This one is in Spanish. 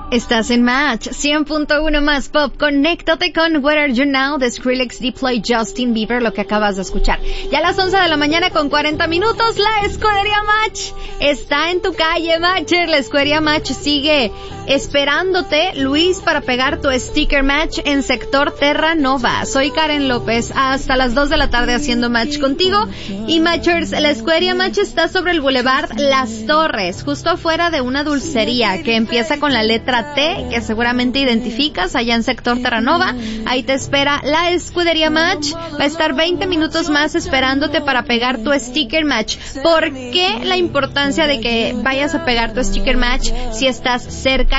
Estás en Match 100.1 más pop. Conéctate con Where Are You Now de Skrillex, Diplo, Justin Bieber, lo que acabas de escuchar. Ya a las 11 de la mañana con 40 minutos, la Escudería Match está en tu calle, Matcher. La Escudería Match sigue esperándote, Luis, para pegar tu sticker match en sector Terra Nova. Soy Karen López, hasta las 2 de la tarde haciendo match contigo. Y Matchers, la Escudería Match está sobre el Boulevard Las Torres, justo afuera de una dulcería que empieza con la letra T, que seguramente identificas, allá en sector Terranova. Ahí te espera la Escudería Match. Va a estar 20 minutos más esperándote para pegar tu sticker match. ¿Por qué la importancia de que vayas a pegar tu sticker match si estás cerca